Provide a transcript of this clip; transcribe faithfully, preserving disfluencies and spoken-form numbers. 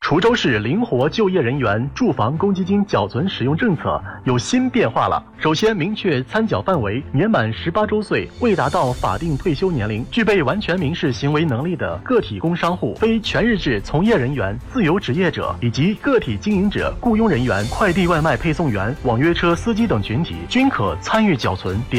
滁州市灵活就业人员住房公积金缴存使用政策有新变化了。首先明确参缴范围，年满十八周岁、未达到法定退休年龄、具备完全民事行为能力的个体工商户、非全日制从业人员、自由职业者以及个体经营者、雇佣人员、快递外卖配送员、网约车司机等群体均可参与缴存。